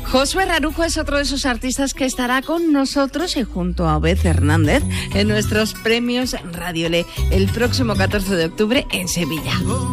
Josué Rarujo es otro de esos artistas que estará con nosotros y junto a Obed Hernández en nuestros premios Radiole el próximo 14 de octubre en Sevilla.